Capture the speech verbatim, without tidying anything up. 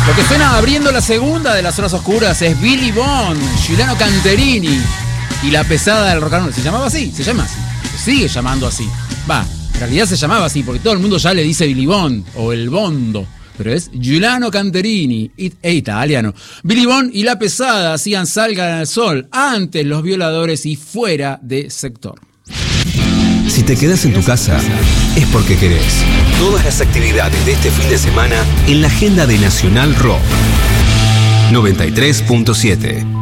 Lo que suena abriendo la segunda de las horas oscuras es Billy Bond, Giuliano Canterini y la pesada del rock and roll. ¿Se llamaba así? Se llama así. Se sigue llamando así. Va, en realidad se llamaba así porque todo el mundo ya le dice Billy Bond o el Bondo. Pero es Giuliano Canterini, e italiano. Billy Bond y la pesada hacían Salgan al Sol, antes Los Violadores y Fuera de Sector. Si te quedas en tu casa, es porque querés. Todas las actividades de este fin de semana en la agenda de Nacional Rock. noventa y tres punto siete.